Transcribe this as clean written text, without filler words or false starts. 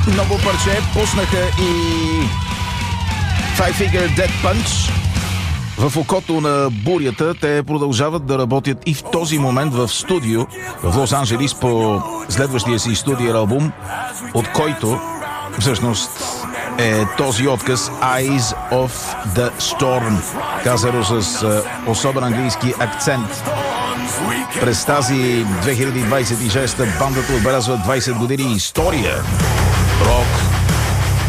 Ново парче пуснаха и Five Finger Death Punch. В окото на бурята те продължават да работят и в този момент в студио в Лос-Анджелис по следващия си студиен албум, от който всъщност е този отказ Eyes of the Storm, казано с особен английски акцент. През тази 2026 бандата отбелязва 20 години история. Рок